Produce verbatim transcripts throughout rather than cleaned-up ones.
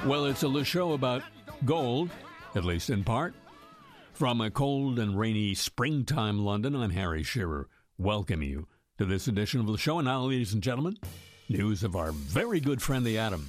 Well, it's a show about gold, at least in part. From a cold and rainy springtime London, I'm Harry Shearer. Welcome you to this edition of the show. And now, ladies and gentlemen, news of our very good friend, the Atom.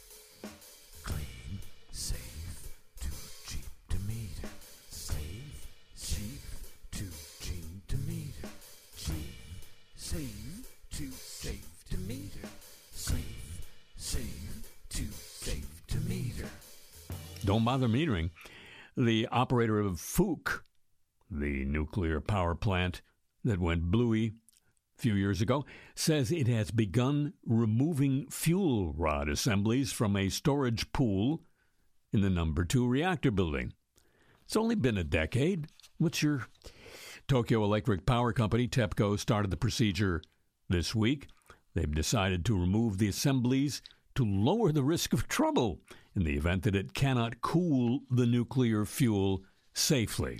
Clean, safe, too cheap to meter. Safe, cheap, too cheap to meter. Cheap, safe, too safe to meter. Safe, safe, too safe to meter. Don't bother metering. The operator of Fook, the nuclear power plant that went blooey a few years ago, says it has begun removing fuel rod assemblies from a storage pool in the number two reactor building. It's only been a decade. What's your Tokyo Electric Power Company, TEPCO, started the procedure this week. They've decided to remove the assemblies to lower the risk of trouble in the event that it cannot cool the nuclear fuel safely.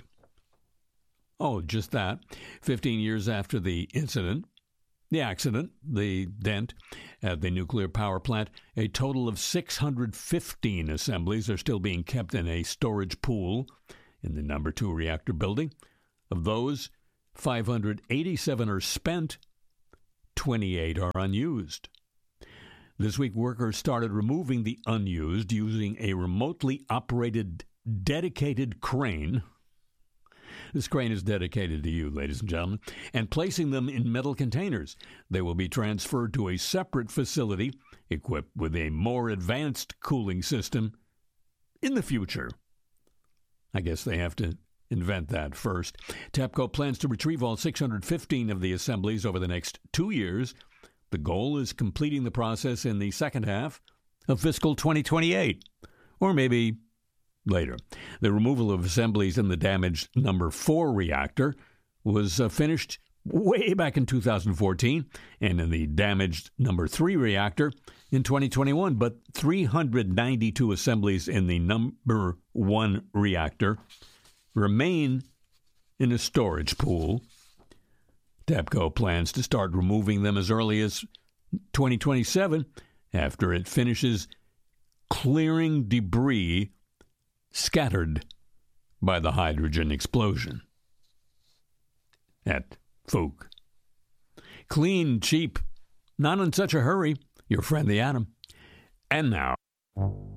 Oh, just that. Fifteen years after the incident, the accident, the dent at the nuclear power plant, a total of six hundred fifteen assemblies are still being kept in a storage pool in the number two reactor building. Of those, five hundred eighty-seven are spent, twenty-eight are unused. This week, workers started removing the unused using a remotely operated, dedicated crane. This crane is dedicated to you, ladies and gentlemen, and placing them in metal containers. They will be transferred to a separate facility equipped with a more advanced cooling system in the future. I guess they have to invent that first. TEPCO plans to retrieve all six hundred fifteen of the assemblies over the next two years. The goal is completing the process in the second half of fiscal twenty twenty-eight, or maybe later. The removal of assemblies in the damaged number four reactor was uh, finished way back in two thousand fourteen, and in the damaged number three reactor in twenty twenty-one. But three hundred ninety-two assemblies in the number one reactor remain in a storage pool. TEPCO plans to start removing them as early as twenty twenty-seven after it finishes clearing debris scattered by the hydrogen explosion at Fook. Clean, cheap, not in such a hurry. Your friend, the Atom. And now,